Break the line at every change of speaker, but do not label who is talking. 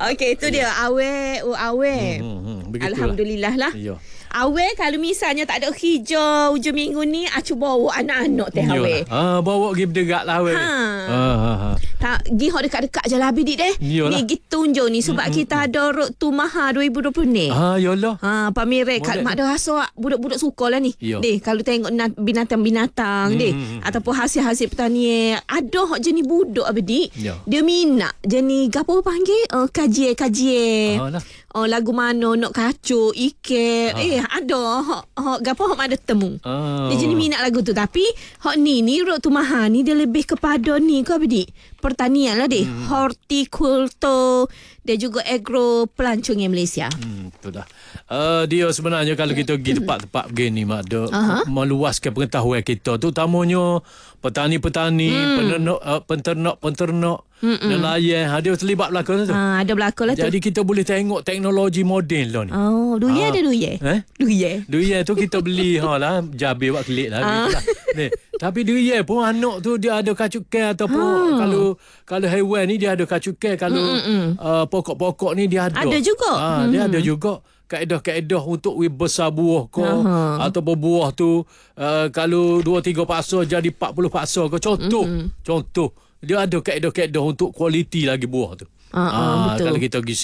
Okey, itu dia awet. Alhamdulillah lah.
Ya.
Awet kalau misalnya tak ada hijau hujung minggu ni, acu bawa anak-anak teh awet.
Bawa pergi berderak lah awet.
Tak gi hok dekat-dekat je lah bidik deh. Ni gi tunjuk ni sebab kita ada Road to Maha 2020 ni.
Yalah.
Pamirek kat mak dah rasa budak-budak suka lah ni. Deh kalau tengok binatang-binatang deh ataupun hasil-hasil pertanian, ada hok jenis budak bidik. Dia minat jenis gapo panggil kajian. Lagu mana nak kacuk iket ada hok gapo hok ada temu. Dia jenis minat lagu tu, tapi hok ni Road to Maha ni dia lebih kepada ni kau bidik pertanian lah deh, hortikultur dan juga agro pelancongan Malaysia.
Betul dah. Dia sebenarnya kalau kita pergi tempat-tempat begini mak meluaskan pengetahuan kita, terutamanya petani-petani, penternak, nelayan, dia terlibat belakang tu.
Ada belakang lah tu.
Jadi kita boleh tengok teknologi moden lah ni.
Duya ada duya.
Duya tu kita beli lah, jabir buat kelik lah. Tapi duya pun anak tu dia ada kacukan ataupun kalau haiwan ni dia ada kacukan, kalau pokok-pokok ni dia ada.
Ada juga.
Dia ada juga kaedah-kaedah untuk besar buah kau ataupun buah tu kalau 2-3 paksa jadi 40 paksa kau, contoh dia ada kaedah-kaedah untuk kualiti lagi buah tu.
Betul.
Kalau kita pergi